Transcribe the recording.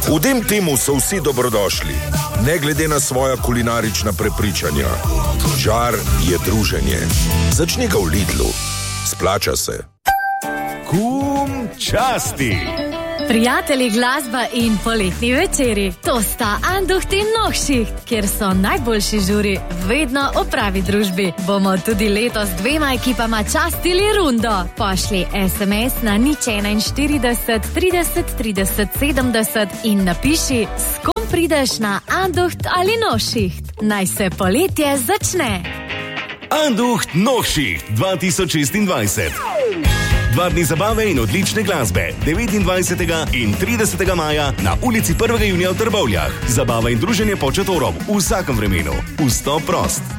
V tem temu so vsi dobrodošli, ne glede na svoja kulinarična prepričanja. Žar je druženje. Začni ga v Lidlu. Splača se. Kum časti. Prijatelji, glasba in poletni večeri. To sta Anducht in Nohšicht, kjer so najboljši žuri vedno v pravi družbi. Bomo tudi letos 2 ekipama častili rundo. Pošli SMS na 041 30 30 70 in napiši, s kom prideš na Anducht ali Nohšicht. Naj se poletje začne. Anducht Nohšicht 2026. 2 dni zabave in odlične glasbe, 29. in 30. maja na ulici 1. junija v Trbovljah. Zabava in druženje pod šatorom v vsakem vremenu. Vstop prost.